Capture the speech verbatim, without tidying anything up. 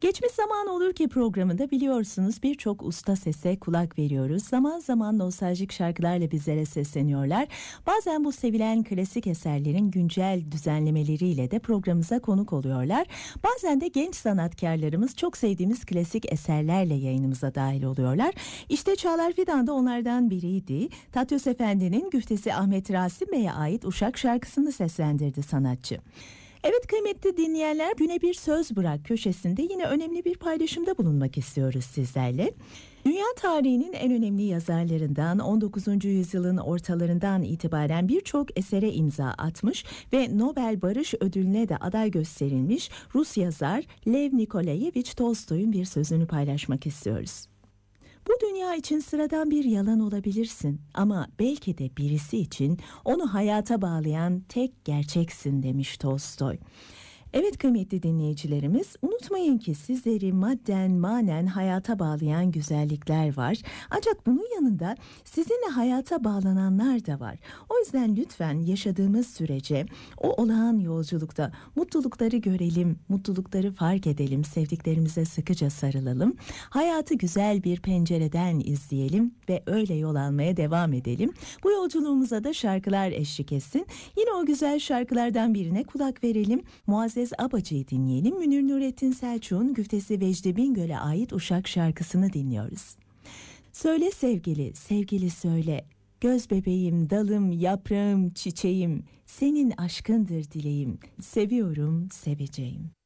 Geçmiş Zaman Olur Ki programında biliyorsunuz birçok usta sese kulak veriyoruz. Zaman zaman nostaljik şarkılarla bizlere sesleniyorlar. Bazen bu sevilen klasik eserlerin güncel düzenlemeleriyle de programımıza konuk oluyorlar. Bazen de genç sanatkarlarımız çok sevdiğimiz klasik eserlerle yayınımıza dahil oluyorlar. İşte Çağlar Fidan da onlardan biriydi. Tatyos Efendi'nin güftesi Ahmet Rasim Bey'e ait Uşak şarkısını seslendirdi sanatçı. Evet kıymetli dinleyenler, Güne Bir Söz Bırak köşesinde yine önemli bir paylaşımda bulunmak istiyoruz sizlerle. Dünya tarihinin en önemli yazarlarından on dokuzuncu yüzyılın ortalarından itibaren birçok esere imza atmış ve Nobel Barış Ödülü'ne de aday gösterilmiş Rus yazar Lev Nikolayevich Tolstoy'un bir sözünü paylaşmak istiyoruz. Bu dünya için sıradan bir yalan olabilirsin ama belki de birisi için onu hayata bağlayan tek gerçeksin demiş Tolstoy. Evet kıymetli dinleyicilerimiz, unutmayın ki sizleri madden manen hayata bağlayan güzellikler var. Ancak bunun yanında sizinle hayata bağlananlar da var. O yüzden lütfen yaşadığımız sürece o olağan yolculukta mutlulukları görelim, mutlulukları fark edelim, sevdiklerimize sıkıca sarılalım. Hayatı güzel bir pencereden izleyelim ve öyle yol almaya devam edelim. Bu yolculuğumuza da şarkılar eşlik etsin. Yine o güzel şarkılardan birine kulak verelim. Muazzez Abacı'yı dinleyelim. Münir Nurettin Selçuk'un güftesi Vecdi Bingöl'e ait Uşak şarkısını dinliyoruz. Söyle sevgili, sevgili söyle. Göz bebeğim, dalım, yaprağım, çiçeğim. Senin aşkındır dileğim. Seviyorum, seveceğim.